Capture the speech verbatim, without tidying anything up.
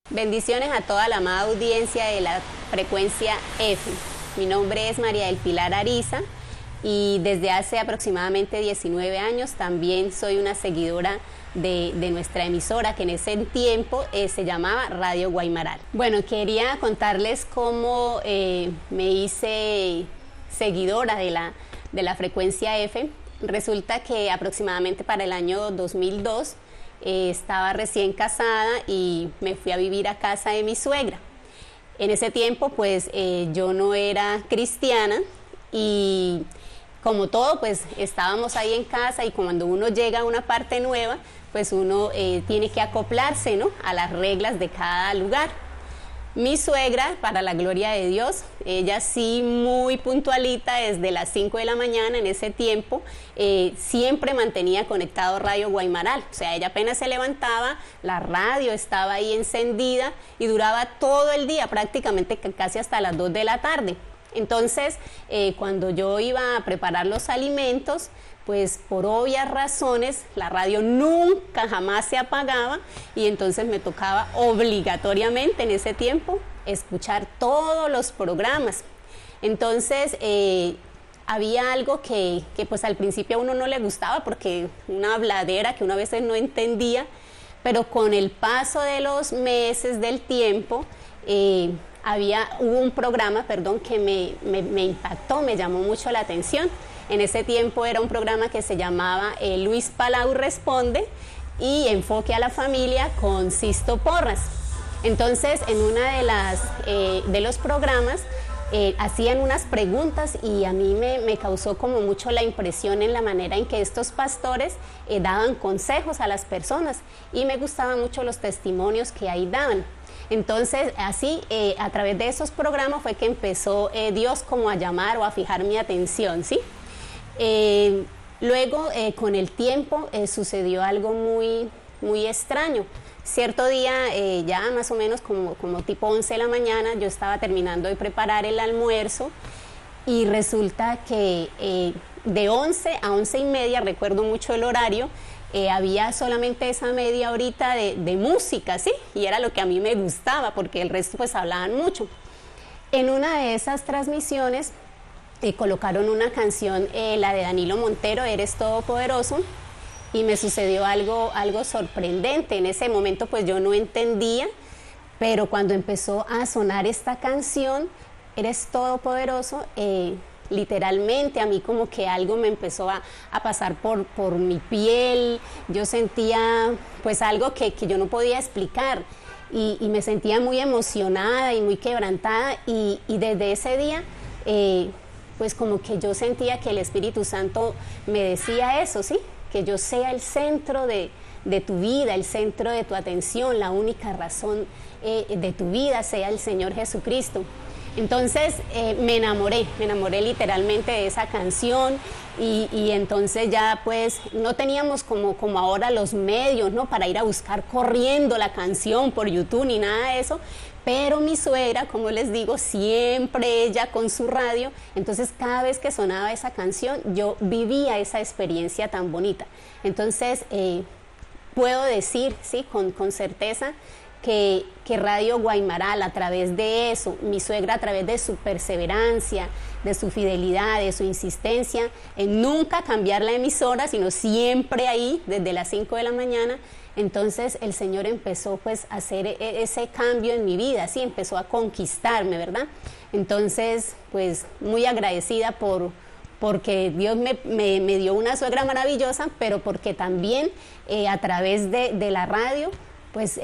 Bendiciones a toda la amada audiencia de la frecuencia F. Mi nombre es María del Pilar Ariza y desde hace aproximadamente diecinueve años también soy una seguidora de, de nuestra emisora, que en ese tiempo eh, se llamaba Radio Guaymaral. Bueno, quería contarles cómo eh, me hice seguidora de la, de la frecuencia F. Resulta que aproximadamente para el año dos mil dos Eh, estaba recién casada y me fui a vivir a casa de mi suegra. En ese tiempo pues eh, yo no era cristiana y como todo pues estábamos ahí en casa, y cuando uno llega a una parte nueva pues uno eh, tiene que acoplarse, ¿no?, a las reglas de cada lugar. Mi suegra, para la gloria de Dios, ella sí muy puntualita desde las cinco de la mañana en ese tiempo, eh, siempre mantenía conectado Radio Guaymaral. O sea, ella apenas se levantaba, la radio estaba ahí encendida y duraba todo el día, prácticamente casi hasta las dos de la tarde. Entonces, eh, cuando yo iba a preparar los alimentos, pues por obvias razones la radio nunca jamás se apagaba, y entonces me tocaba obligatoriamente en ese tiempo escuchar todos los programas. Entonces eh, había algo que, que pues al principio a uno no le gustaba, porque una habladera que uno a veces no entendía, pero con el paso de los meses, del tiempo, eh, había, hubo un programa, perdón, que me, me, me impactó, me llamó mucho la atención. En ese tiempo era un programa que se llamaba eh, Luis Palau Responde y Enfoque a la Familia con Sisto Porras. Entonces, en una de las eh, de los programas eh, hacían unas preguntas, y a mí me, me causó como mucho la impresión en la manera en que estos pastores eh, daban consejos a las personas, y me gustaban mucho los testimonios que ahí daban. Entonces, así, eh, a través de esos programas fue que empezó eh, Dios como a llamar o a fijar mi atención, ¿sí? Eh, luego, eh, con el tiempo, eh, sucedió algo muy, muy extraño. Cierto día, eh, ya más o menos como, como tipo once de la mañana, yo estaba terminando de preparar el almuerzo, y resulta que eh, de once a once y media, recuerdo mucho el horario, Eh, había solamente esa media horita de, de música, ¿sí? Y era lo que a mí me gustaba, porque el resto pues hablaban mucho. En una de esas transmisiones eh, colocaron una canción, eh, la de Danilo Montero, Eres Todopoderoso, y me sucedió algo, algo sorprendente. En ese momento pues yo no entendía, pero cuando empezó a sonar esta canción, Eres Todopoderoso, eh, literalmente a mí como que algo me empezó a, a pasar por, por mi piel. Yo sentía pues algo que, que yo no podía explicar, y, y me sentía muy emocionada y muy quebrantada, y, y desde ese día eh, pues como que yo sentía que el Espíritu Santo me decía eso, ¿sí? Que yo sea el centro de, de tu vida, el centro de tu atención, la única razón eh, de tu vida sea el Señor Jesucristo. Entonces eh, me enamoré, me enamoré literalmente de esa canción, y, y entonces ya pues no teníamos como, como ahora los medios, ¿no?, para ir a buscar corriendo la canción por YouTube ni nada de eso, pero mi suegra, como les digo, siempre ella con su radio, entonces cada vez que sonaba esa canción yo vivía esa experiencia tan bonita. Entonces eh, puedo decir, sí, con, con certeza, Que, que Radio Guaymaral, a través de eso, mi suegra a través de su perseverancia, de su fidelidad, de su insistencia en nunca cambiar la emisora, sino siempre ahí desde las cinco de la mañana, entonces el Señor empezó pues a hacer ese cambio en mi vida, sí, empezó a conquistarme, ¿verdad? Entonces pues muy agradecida por porque Dios me, me, me dio una suegra maravillosa, pero porque también eh, a través de, de la radio pues